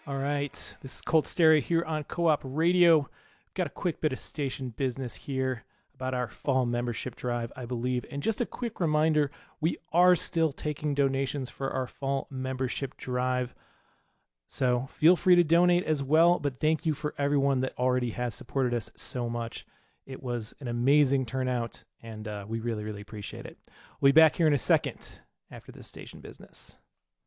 All right, this is Colt Stereo here on Co-op Radio. We've got a quick bit of station business here about our fall membership drive, I believe. And just a quick reminder, we are still taking donations for our fall membership drive. So feel free to donate as well, but thank you for everyone that already has supported us so much. It was an amazing turnout, and we really, really appreciate it. We'll be back here in a second after this station business.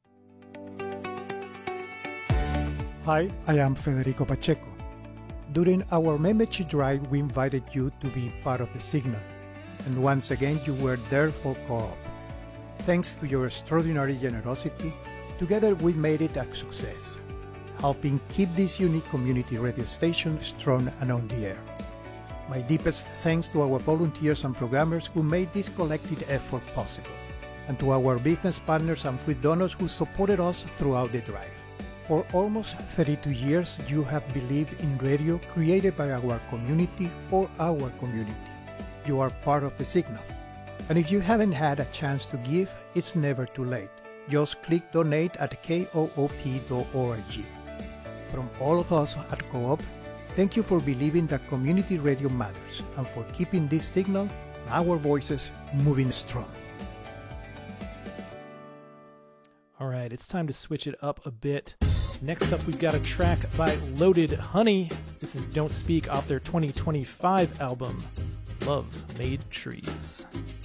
Hi, I am Federico Pacheco. During our membership drive, we invited you to be part of the signal. And once again, you were there for Co-op. Thanks to your extraordinary generosity, together we made it a success, helping keep this unique community radio station strong and on the air. My deepest thanks to our volunteers and programmers who made this collective effort possible, and to our business partners and food donors who supported us throughout the drive. For almost 32 years, you have believed in radio created by our community for our community. You are part of the signal. And if you haven't had a chance to give, it's never too late. Just click donate at koop.org. From all of us at Co-op, thank you for believing that community radio matters and for keeping this signal, our voices, moving strong. All right, it's time to switch it up a bit. Next up, we've got a track by Loaded Honey. This is Don't Speak off their 2025 album, Love Made Trees.